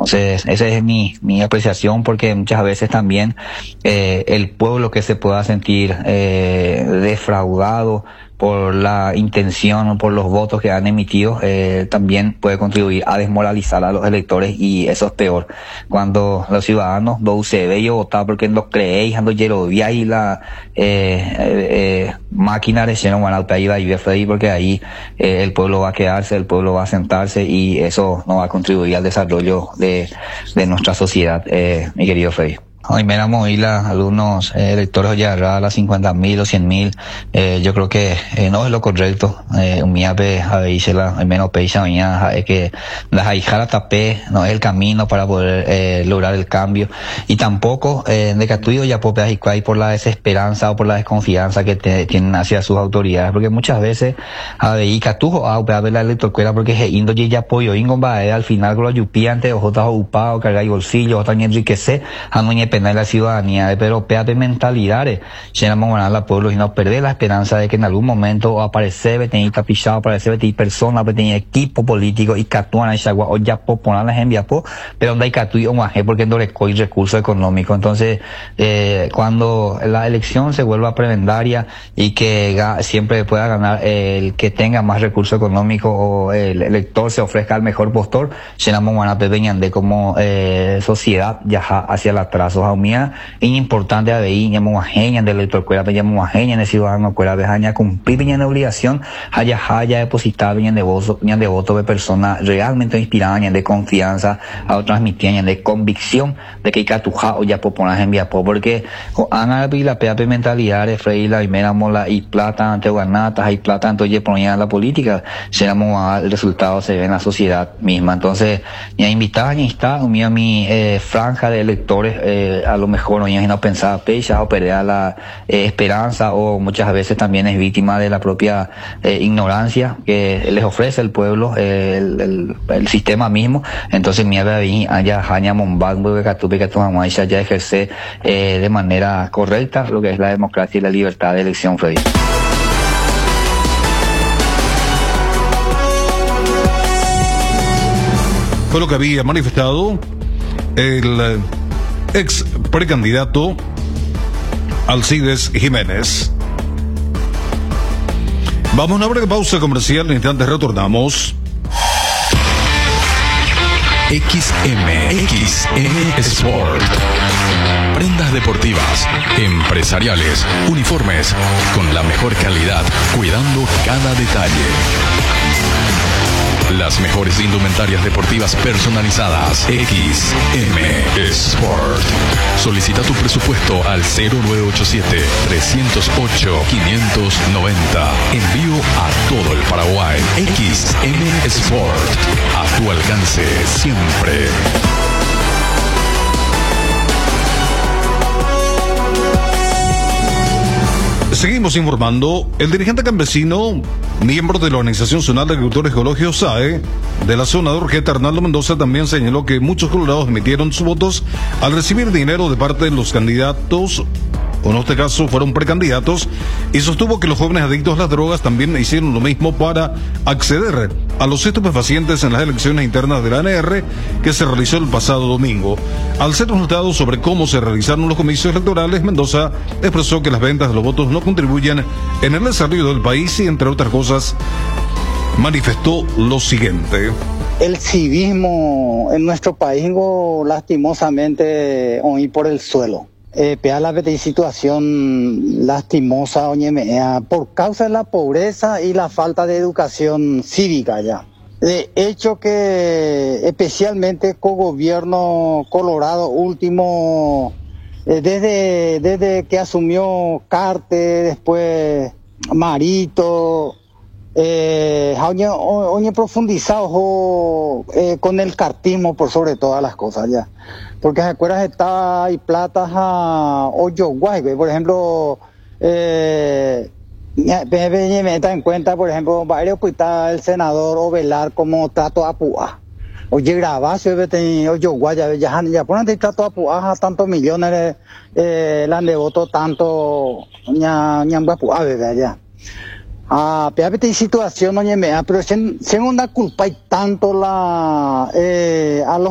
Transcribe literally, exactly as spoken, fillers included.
Entonces, esa es mi, mi apreciación, porque muchas veces también eh, el pueblo que se pueda sentir eh, defraudado por la intención o por los votos que han emitido, eh, también puede contribuir a desmoralizar a los electores, y eso es peor. Cuando los ciudadanos do se ve y votar porque no creéis, ando lleno de y la eh, eh, eh, máquina de lleno van a iba y Freddy, porque ahí eh, el pueblo va a quedarse, el pueblo va a sentarse, y eso no va a contribuir al desarrollo de, de nuestra sociedad, eh, mi querido Freddy. Hoy me éramos hoy la, algunos eh, electores ya a las cincuenta mil o cien mil, eh, yo creo que eh, no es lo correcto. Eh, un miape a veces la menos peisa mía es que las aijara tapé no es el camino para poder eh, lograr el cambio, y tampoco eh, de catuyo ya pope ajicuay por la desesperanza o por la desconfianza que te, tienen hacia sus autoridades, porque muchas veces a veí catujo a ver la electorcuera porque je indo ya apoyo ingomba al final con la yupi ante ojotas ocupado cargar bolsillo otra ni enriquecer a no penal la ciudadanía, pero péate mentalidades, llenamos a la pueblo y no perder la esperanza de que en algún momento aparece, tener capichado, aparece, tener personas, tener equipo político y catuana y chagua, o ya poponar las enviapo, pero donde hay catuí o maje, porque no le coy recursos económicos. Entonces, eh, cuando la elección se vuelva prebendaria y que ga, siempre pueda ganar el que tenga más recursos económicos, o el elector se ofrezca al mejor postor, llenamos a pepeñan de como eh, sociedad ya hacia el atraso. Mía es importante a veí llamo a genia del elector cuera llamo a genia de ciudadano cuera vejaña cumplir viña de obligación haya haya depositar viña de voto viña de voto de personas realmente inspiradas de confianza a transmitir de convicción de que catuja o ya popular en vía porque han habido la peor mentalidad de Frey la primera mola y plata ante ganatas hay plata entonces ponían la política seramos el resultado se ve en la sociedad misma. Entonces ya invitar y está unía mi eh, franja de electores eh, a lo mejor no no pensaba pecha o perder la eh, esperanza, o muchas veces también es víctima de la propia eh, ignorancia que les ofrece el pueblo, eh, el, el, el sistema mismo. Entonces mi haya haña mombango que catupe que toma maisha ya ejerce eh, de manera correcta lo que es la democracia y la libertad de elección, Freddy. Fue lo que había manifestado el ex precandidato Alcides Jiménez. Vamos a una breve pausa comercial, en instantes retornamos. X M, X M Sport. Prendas deportivas, empresariales, uniformes, con la mejor calidad, cuidando cada detalle. Las mejores indumentarias deportivas personalizadas. X M Sport. Solicita tu presupuesto al cero nueve ocho siete, tres cero ocho, cinco nueve cero. Envío a todo el Paraguay. X M Sport. A tu alcance siempre. Seguimos informando. El dirigente campesino, miembro de la Organización Zonal de Agricultores Geológicos S A E, de la zona de Urgeta, Arnaldo Mendoza, también señaló que muchos colorados emitieron sus votos al recibir dinero de parte de los candidatos, o en este caso fueron precandidatos, y sostuvo que los jóvenes adictos a las drogas también hicieron lo mismo para acceder a los estupefacientes en las elecciones internas de la A N R que se realizó el pasado domingo. Al ser consultado sobre cómo se realizaron los comicios electorales, Mendoza expresó que las ventas de los votos no contribuyen en el desarrollo del país y, entre otras cosas, manifestó lo siguiente. El civismo en nuestro país, lastimosamente, hoy por el suelo. Eh, pea la situación lastimosa, oñemea, por causa de la pobreza y la falta de educación cívica ya. De hecho que especialmente con gobierno Colorado último, eh, desde, desde que asumió Carte, después Marito, eh, oñe, oñe profundizado eh, con el cartismo por sobre todas las cosas ya. Porque se acuerdas está hay platas a Oyoguay, por ejemplo, eh, me está en cuenta, por ejemplo, varios pues está el senador Ovelar como trato a Puá. Oye, grabacio, Oyoguay, ya, ya, ya ponen de trato a Puá, tantos millones, eh, la han de voto tanto, ña, ña, Puá, ¿verdad? Ya. Ah, pero hay situación, oye, pero sin, sin una culpa y tanto la, eh, a los